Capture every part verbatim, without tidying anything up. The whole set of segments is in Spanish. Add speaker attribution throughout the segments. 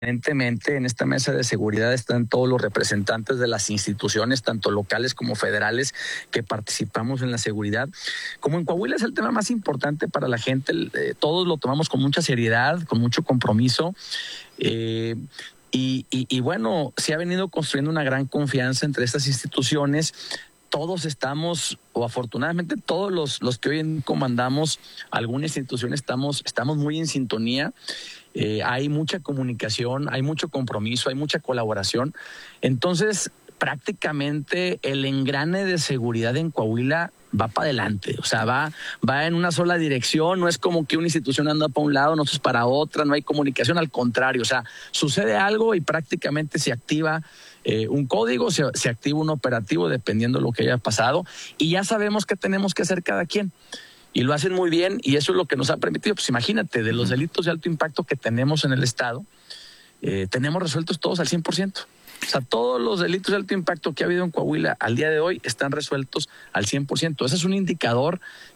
Speaker 1: Evidentemente, en esta mesa de seguridad están todos los representantes de las instituciones, tanto locales como federales, que participamos en la seguridad. Como en Coahuila es el tema más importante para la gente, eh, todos lo tomamos con mucha seriedad, con mucho compromiso. Eh, y, y, y bueno, se ha venido construyendo una gran confianza entre estas instituciones. Todos estamos, o afortunadamente todos los, los que hoy comandamos alguna institución estamos, estamos muy en sintonía. Eh, hay mucha comunicación, hay mucho compromiso, hay mucha colaboración. Entonces, prácticamente el engrane de seguridad en Coahuila va para adelante, o sea, va, va en una sola dirección. No es como que una institución anda para un lado, nosotros para otra, no hay comunicación, al contrario, o sea, sucede algo y prácticamente se activa eh, un código, se, se activa un operativo dependiendo de lo que haya pasado, y ya sabemos qué tenemos que hacer cada quien. Y lo hacen muy bien, y eso es lo que nos ha permitido. Pues imagínate, de los delitos de alto impacto que tenemos en el Estado, eh, tenemos resueltos todos al cien por ciento. O sea, todos los delitos de alto impacto que ha habido en Coahuila al día de hoy están resueltos al cien por ciento. Ese es un indicador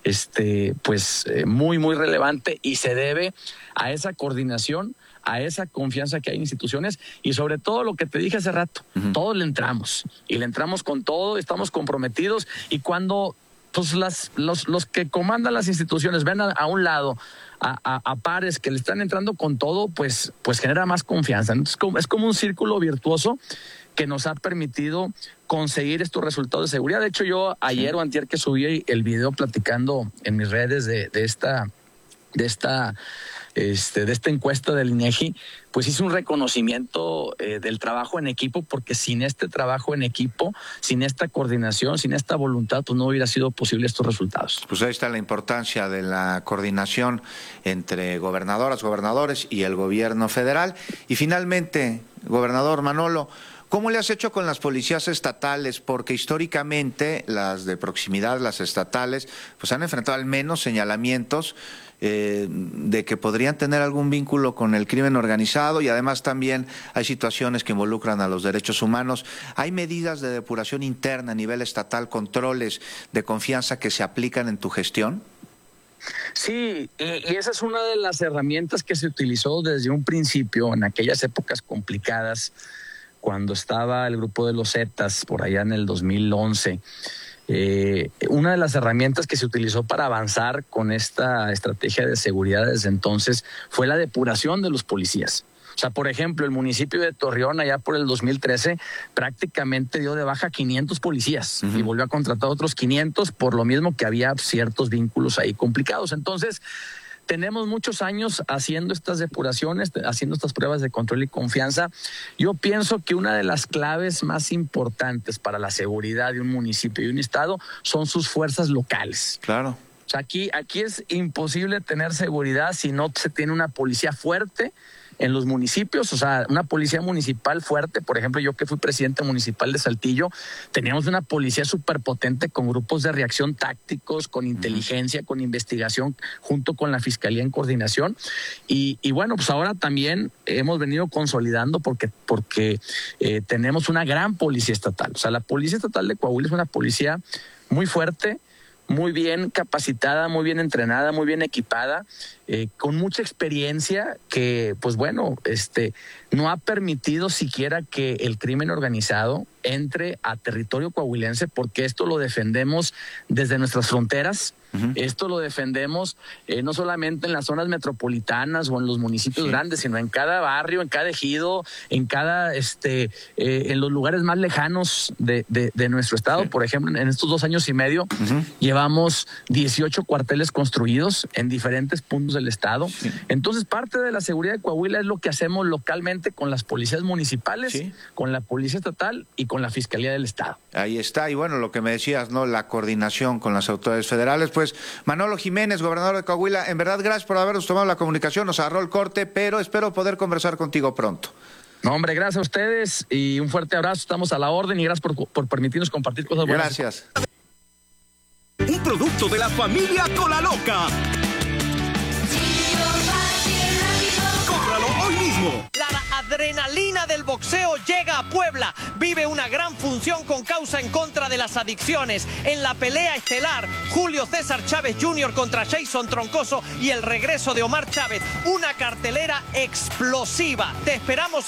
Speaker 1: este, pues, eh, muy, muy relevante, y se debe a esa coordinación, a esa confianza que hay en instituciones, y sobre todo lo que te dije hace rato, uh-huh. Todos le entramos, y le entramos con todo, estamos comprometidos, y cuando... pues las, los, los que comandan las instituciones ven a, a un lado a, a, a pares que le están entrando con todo, pues, pues genera más confianza. Es como, es como un círculo virtuoso que nos ha permitido conseguir estos resultados de seguridad. De hecho, yo ayer sí. o antier que subí el video platicando en mis redes de, de esta... de esta Este, de esta encuesta del INEGI, pues hice un reconocimiento eh, del trabajo en equipo, porque sin este trabajo en equipo, sin esta coordinación, sin esta voluntad, pues no hubiera sido posible estos resultados.
Speaker 2: Pues ahí está la importancia de la coordinación entre gobernadoras, gobernadores y el gobierno federal. Y finalmente, gobernador Manolo, ¿cómo le has hecho con las policías estatales? Porque históricamente las de proximidad, las estatales, pues han enfrentado al menos señalamientos eh, de que podrían tener algún vínculo con el crimen organizado, y además también hay situaciones que involucran a los derechos humanos. ¿Hay medidas de depuración interna a nivel estatal, controles de confianza que se aplican en tu gestión?
Speaker 1: Sí, y, y esa es una de las herramientas que se utilizó desde un principio en aquellas épocas complicadas, cuando estaba el grupo de los Zetas por allá en el dos mil once. Eh, una de las herramientas que se utilizó para avanzar con esta estrategia de seguridad desde entonces fue la depuración de los policías. O sea, por ejemplo, el municipio de Torreón, allá por el dos mil trece, prácticamente dio de baja quinientos policías, uh-huh. y volvió a contratar otros quinientos, por lo mismo que había ciertos vínculos ahí complicados. Entonces, tenemos muchos años haciendo estas depuraciones, haciendo estas pruebas de control y confianza. Yo pienso que una de las claves más importantes para la seguridad de un municipio y un estado son sus fuerzas locales.
Speaker 2: Claro.
Speaker 1: O sea, aquí, aquí es imposible tener seguridad si no se tiene una policía fuerte en los municipios, o sea, una policía municipal fuerte. Por ejemplo, yo que fui presidente municipal de Saltillo, teníamos una policía superpotente con grupos de reacción tácticos, con inteligencia, con investigación, junto con la Fiscalía en coordinación. Y, y bueno, pues ahora también hemos venido consolidando porque, porque eh, tenemos una gran policía estatal. O sea, la Policía Estatal de Coahuila es una policía muy fuerte, muy bien capacitada, muy bien entrenada, muy bien equipada, eh, con mucha experiencia que, pues bueno, este, no ha permitido siquiera que el crimen organizado entre a territorio coahuilense, porque esto lo defendemos desde nuestras fronteras. Uh-huh. Esto lo defendemos eh, no solamente en las zonas metropolitanas o en los municipios sí. grandes, sino en cada barrio, en cada ejido, en cada, este, eh, en los lugares más lejanos de, de, de nuestro estado. Sí. Por ejemplo, en estos dos años y medio uh-huh. llevamos dieciocho cuarteles construidos en diferentes puntos del estado. Sí. Entonces, parte de la seguridad de Coahuila es lo que hacemos localmente con las policías municipales, sí. con la policía estatal y con la Fiscalía del Estado.
Speaker 2: Ahí está. Y bueno, lo que me decías, ¿no? La coordinación con las autoridades federales. Pues Manolo Jiménez, gobernador de Coahuila, en verdad, gracias por habernos tomado la comunicación. Nos agarró el corte, pero espero poder conversar contigo pronto.
Speaker 1: No, hombre, gracias a ustedes y un fuerte abrazo. Estamos a la orden y gracias por, por permitirnos compartir cosas buenas.
Speaker 2: Gracias.
Speaker 3: Un producto de la familia Colaloca. Cómpralo hoy mismo.
Speaker 4: La adrenalina del boxeo llega a Puebla. Vive una gran función con causa en contra de las adicciones. En la pelea estelar, Julio César Chávez junior contra Jason Troncoso y el regreso de Omar Chávez. Una cartelera explosiva. Te esperamos